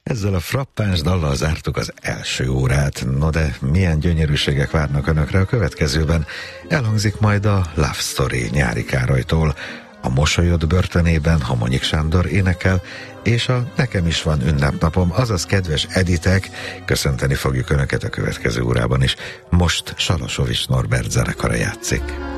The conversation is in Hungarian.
Ezzel a frappáns dallal zártuk az első órát. No de milyen gyönyörűségek várnak önökre a következőben? Elhangzik majd a Love Story Nyári Károlytól, a Mosolyod börtönében Homonyik Sándor énekel, és a Nekem is van ünnepnapom, azaz kedves Editek, köszönteni fogjuk önöket a következő órában is. Most Salasovics Norbert zenekara játszik.